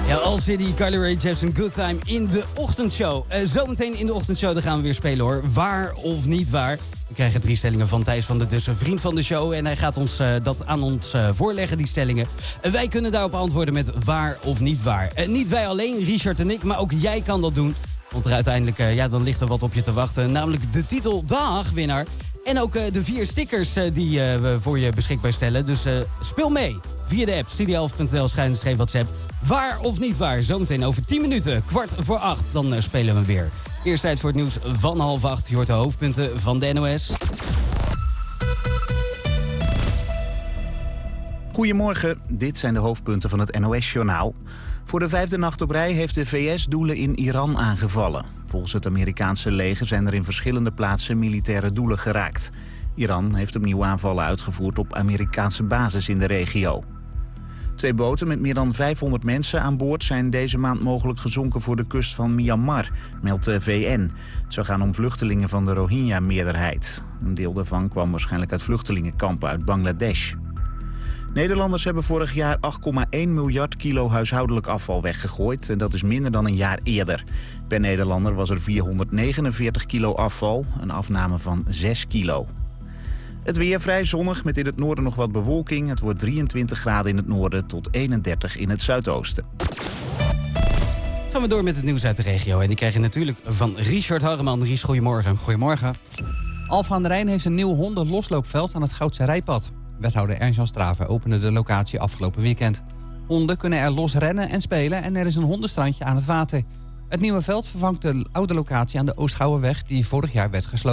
Ja, All City, Carly Rae Jepsen, Good Time in de ochtendshow. Zometeen in de ochtendshow, daar gaan we weer spelen hoor. Waar of niet waar? We krijgen 3 stellingen van Thijs van der Dussen, vriend van de show. En hij gaat ons dat aan ons voorleggen, die stellingen. Wij kunnen daarop antwoorden met waar of niet waar. Niet wij alleen, Richard en ik, maar ook jij kan dat doen. Want er uiteindelijk, dan ligt er wat op je te wachten. Namelijk de titel Dagwinnaar. En ook de 4 stickers die we voor je beschikbaar stellen. Dus speel mee via de app studio11.nl/WhatsApp. Waar of niet waar? Zometeen over 10 minuten, 7:15, dan spelen we weer. Eerst tijd voor het nieuws van 7:30. Je hoort de hoofdpunten van de NOS. Goedemorgen, dit zijn de hoofdpunten van het NOS-journaal. Voor de 5e nacht op rij heeft de VS doelen in Iran aangevallen. Volgens het Amerikaanse leger zijn er in verschillende plaatsen militaire doelen geraakt. Iran heeft opnieuw aanvallen uitgevoerd op Amerikaanse bases in de regio. 2 boten met meer dan 500 mensen aan boord zijn deze maand mogelijk gezonken voor de kust van Myanmar, meldt de VN. Het zou gaan om vluchtelingen van de Rohingya-meerderheid. Een deel daarvan kwam waarschijnlijk uit vluchtelingenkampen uit Bangladesh. Nederlanders hebben vorig jaar 8,1 miljard kilo huishoudelijk afval weggegooid. En dat is minder dan een jaar eerder. Per Nederlander was er 449 kilo afval, een afname van 6 kilo. Het weer vrij zonnig met in het noorden nog wat bewolking. Het wordt 23 graden in het noorden tot 31 in het zuidoosten. Gaan we door met het nieuws uit de regio. En die krijg je natuurlijk van Richard Harreman. Ries, goedemorgen. Goedemorgen. Alphen aan de Rijn heeft een nieuw hondenlosloopveld aan het Goudse Rijpad. Wethouder Ernst-Jan Strave opende de locatie afgelopen weekend. Honden kunnen er los rennen en spelen en er is een hondenstrandje aan het water. Het nieuwe veld vervangt de oude locatie aan de Oostgouwenweg die vorig jaar werd gesloten.